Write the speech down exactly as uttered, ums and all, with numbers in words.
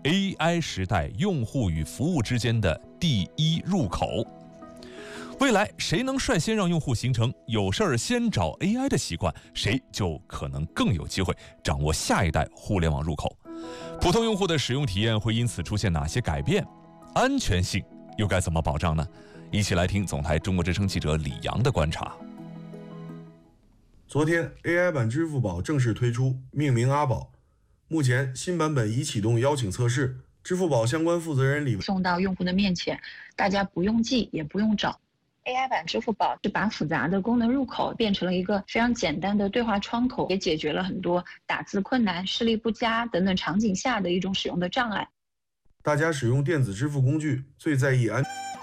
A I 时代用户与服务之间的第一入口。未来谁能率先让用户形成有事儿先找 A I 的习惯，谁就可能更有机会掌握下一代互联网入口。普通用户的使用体验会因此出现哪些改变？安全性又该怎么保障呢？一起来听总台中国之声记者李阳的观察。 昨天 A I 版支付宝正式推出，命名阿宝。目前新版本已启动邀请测试，支付宝相关负责人李送到用户的面前，大家不用记也不用找。A I 版支付宝是把复杂的功能入口变成了一个非常简单的对话窗口，也解决了很多打字困难、视力不佳等等场景下的一种使用的障碍。 大家使用电子支付工具最在意安全。